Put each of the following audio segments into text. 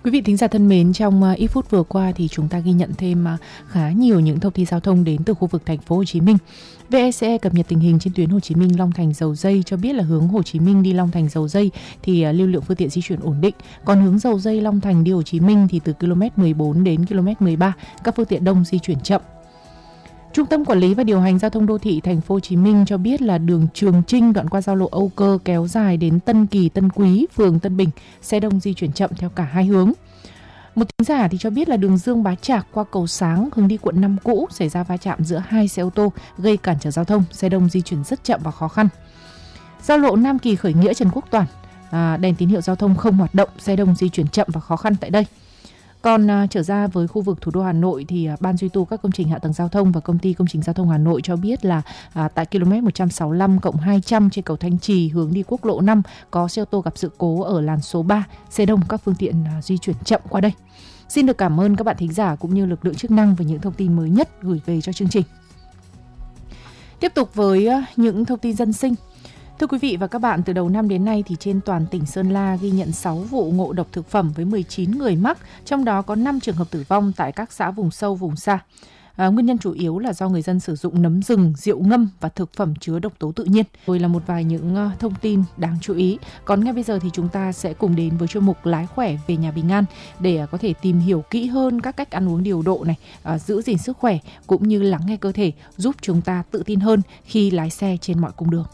Quý vị thính giả thân mến, trong ít phút vừa qua thì chúng ta ghi nhận thêm khá nhiều những thông tin giao thông đến từ khu vực thành phố Hồ Chí Minh. VECE cập nhật tình hình trên tuyến Hồ Chí Minh Long Thành Dầu Giây cho biết là hướng Hồ Chí Minh đi Long Thành Dầu Giây thì lưu lượng phương tiện di chuyển ổn định. Còn hướng Dầu Giây Long Thành đi Hồ Chí Minh thì từ km 14 đến km 13 các phương tiện đông di chuyển chậm. Trung tâm Quản lý và Điều hành Giao thông Đô thị Thành phố Hồ Chí Minh cho biết là đường Trường Chinh đoạn qua giao lộ Âu Cơ kéo dài đến Tân Kỳ, Tân Quý, phường Tân Bình, xe đông di chuyển chậm theo cả hai hướng. Một thính giả thì cho biết là đường Dương Bá Trạc qua cầu Sáng hướng đi quận 5 cũ xảy ra va chạm giữa hai xe ô tô gây cản trở giao thông, xe đông di chuyển rất chậm và khó khăn. Giao lộ Nam Kỳ Khởi Nghĩa Trần Quốc Toản, đèn tín hiệu giao thông không hoạt động, xe đông di chuyển chậm và khó khăn tại đây. Còn trở ra với khu vực thủ đô Hà Nội thì Ban duy tu các công trình hạ tầng giao thông và Công ty Công trình Giao thông Hà Nội cho biết là tại km 165+200 trên cầu Thanh Trì hướng đi quốc lộ 5 có xe ô tô gặp sự cố ở làn số 3, xe đông các phương tiện di chuyển chậm qua đây. Xin được cảm ơn các bạn thính giả cũng như lực lượng chức năng về những thông tin mới nhất gửi về cho chương trình. Tiếp tục với những thông tin dân sinh. Thưa quý vị và các bạn, từ đầu năm đến nay thì trên toàn tỉnh Sơn La ghi nhận 6 vụ ngộ độc thực phẩm với 19 người mắc, trong đó có 5 trường hợp tử vong tại các xã vùng sâu, vùng xa. Nguyên nhân chủ yếu là do người dân sử dụng nấm rừng, rượu ngâm và thực phẩm chứa độc tố tự nhiên. Rồi là một vài những thông tin đáng chú ý. Còn ngay bây giờ thì chúng ta sẽ cùng đến với chuyên mục Lái khỏe về nhà bình an để có thể tìm hiểu kỹ hơn các cách ăn uống điều độ này, giữ gìn sức khỏe cũng như lắng nghe cơ thể, giúp chúng ta tự tin hơn khi lái xe trên mọi cung đường.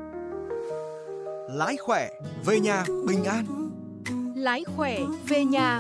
Lái khỏe về nhà bình an. Lái khỏe về nhà